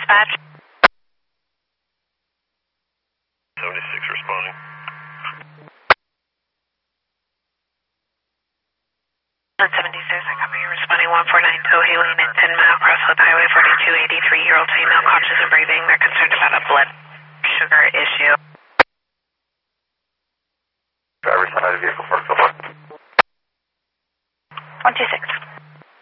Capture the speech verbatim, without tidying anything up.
dispatch. seventy-six responding. seventy-six, I copy you responding one four nine Toh Lane at ten Mile Crossroad Highway, forty-two eighty-three year old female conscious and breathing. They're concerned about a blood sugar issue. Driver's side of the vehicle, parked over. one two six.